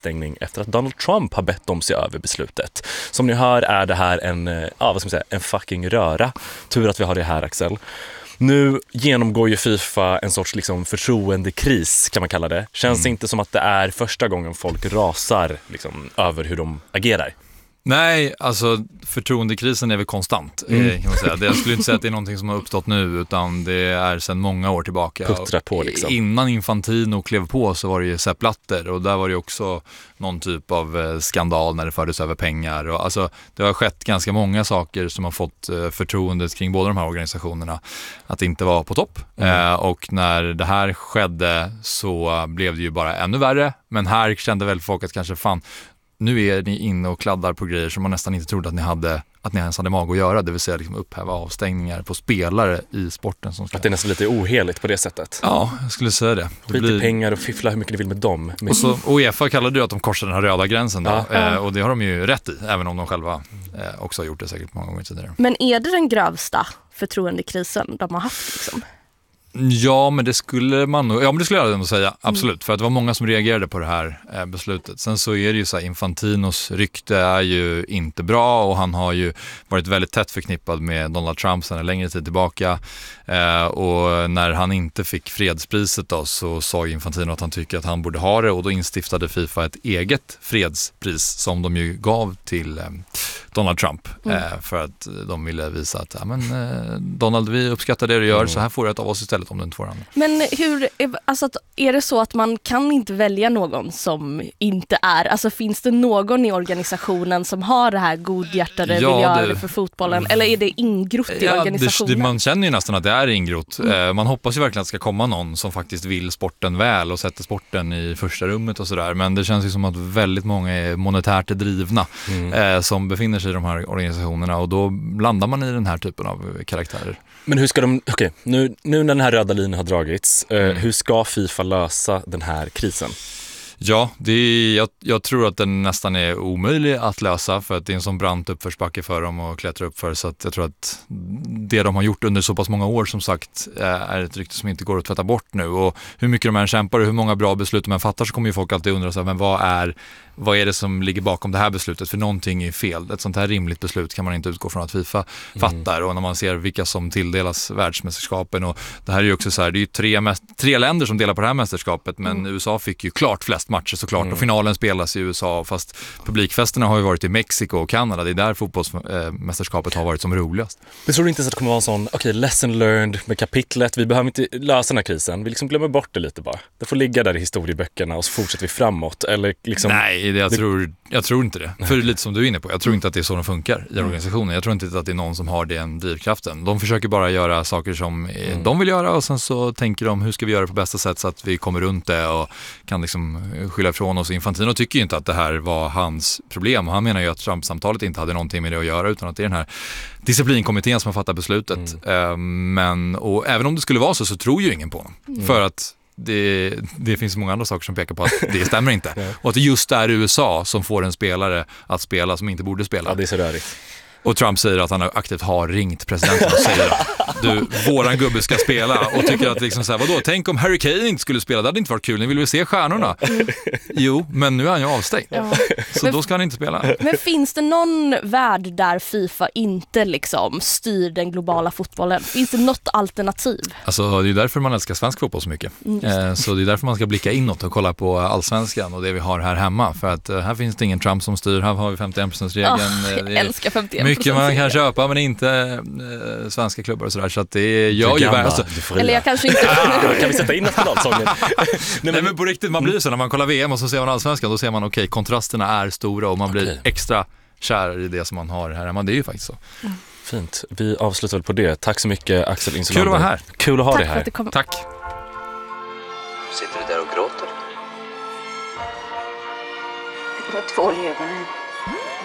avstängning efter att Donald Trump har bett dem se över beslutet. Som ni hör är det här en fucking röra. Tur att vi har det här, Axel. Nu genomgår ju FIFA en sorts liksom förtroendekris, kan man kalla det. Känns det inte som att det är första gången folk rasar liksom över hur de agerar? Nej, alltså förtroendekrisen är väl konstant, kan man säga. Jag skulle inte säga att det är någonting som har uppstått nu, utan det är sedan många år tillbaka. Puttra på liksom. Innan Infantino klev på så var det ju Sepp Blatter, och där var det också någon typ av skandal när det fördes över pengar. Och alltså, det har skett ganska många saker som har fått förtroendet kring båda de här organisationerna att inte vara på topp. Och när det här skedde så blev det ju bara ännu värre. Men här kände väl folk att kanske nu är ni inne och kladdar på grejer som man nästan inte trodde att ni ens hade mag att göra, det vill säga liksom upphäva avstängningar på spelare i sporten. Att det är nästan lite oheligt på det sättet. Ja, jag skulle säga det. Skit i pengar och fiffla hur mycket ni vill med dem. Och UEFA kallade ju att de korsade den här röda gränsen då, och det har de ju rätt i, även om de själva också har gjort det säkert många gånger tidigare. Men är det den grövsta förtroendekrisen de har haft liksom? Ja, men det skulle jag ändå säga, absolut. För att det var många som reagerade på det här beslutet. Sen så är det ju så här, Infantinos rykte är ju inte bra, och han har ju varit väldigt tätt förknippad med Donald Trump sedan en längre tid tillbaka. Och när han inte fick fredspriset då, så sa Infantino att han tycker att han borde ha det, och då instiftade FIFA ett eget fredspris som de ju gav till Donald Trump för att de ville visa att Donald, vi uppskattar det du gör, så här får du ett av oss istället om du inte får den. Men är det så att man kan inte välja någon som inte är, alltså finns det någon i organisationen som har det här godhjärtade vill göra det för fotbollen, eller är det ingrott i organisationen? Man känner ju nästan att det är ingrott. Man hoppas ju verkligen att det ska komma någon som faktiskt vill sporten väl och sätter sporten i första rummet och sådär, men det känns ju som att väldigt många är monetärt drivna som befinner sig i de här organisationerna, och då landar man i den här typen av karaktärer. Men hur ska nu när den här röda linjen har dragits, hur ska FIFA lösa den här krisen? Ja, jag tror att den nästan är omöjlig att lösa, för att det är en sån brant uppförsbacke för dem att klättra upp för, så att jag tror att det de har gjort under så pass många år, som sagt, är ett rykte som inte går att tvätta bort nu, och hur mycket de än kämpar och hur många bra beslut de än fattar, så kommer ju folk alltid undra så här, men vad är det som ligger bakom det här beslutet, för någonting är fel. Ett sånt här rimligt beslut kan man inte utgå från att FIFA fattar, och när man ser vilka som tilldelas världsmästerskapen, och det här är ju också så här, det är ju tre länder som delar på det här mästerskapet, men USA fick ju klart flest matcher såklart, och finalen spelas i USA, fast publikfesterna har ju varit i Mexiko och Kanada. Det är där fotbollsmästerskapet har varit som roligast. Men tror du inte att det kommer vara en sån lesson learned med kapitlet, vi behöver inte lösa den här krisen, vi liksom glömmer bort det lite bara, det får ligga där i historieböckerna och så fortsätter vi framåt, eller liksom... Nej, jag tror inte det. För lite som du är inne på, jag tror inte att det är så de funkar i organisationen. Jag tror inte att det är någon som har den drivkraften. De försöker bara göra saker som de vill göra, och sen så tänker de, hur ska vi göra det på bästa sätt så att vi kommer runt det och kan liksom skylla ifrån oss. Infantino tycker ju inte att det här var hans problem, och han menar ju att Trump-samtalet inte hade någonting med det att göra, utan att det är den här disciplinkommittén som har fattat beslutet. Och även om det skulle vara så tror ju ingen på honom. För att det finns många andra saker som pekar på att det stämmer inte. Och att det just är USA som får en spelare att spela som inte borde spela. Ja, det är så rörigt. Och Trump säger att han aktivt har ringt presidenten och säger du, våran gubbe ska spela, och tycker att liksom så här, vadå, tänk om Harry Kane inte skulle spela, det hade inte varit kul, ni vill väl se stjärnorna. Jo, men nu är han ju avstängd. Så då ska han inte spela. Men finns det någon värld där FIFA inte liksom styr den globala fotbollen? Finns det något alternativ? Alltså det är därför man älskar svensk fotboll så mycket. Så det är därför man ska blicka inåt och kolla på allsvenskan och det vi har här hemma, för att här finns det ingen Trump som styr, här har vi 51%-regeln. Jag älskar 51%. Mycket man kan köpa, men inte svenska klubbar och sådär, så att det gör ju värst. Eller jag kanske inte... Kan vi sätta in nationalsången? Nej, men på riktigt, man blir så när man kollar VM och så ser man allsvenskan, då ser man okej, kontrasterna är stora och man blir extra kär i det som man har här hemma. Det är ju faktiskt så. Fint, vi avslutar väl på det. Tack så mycket, Axel Insulander. Kul att vara här. Kul att ha dig här. Tack. Sitter du där och gråter? Det var tvål i ögonen.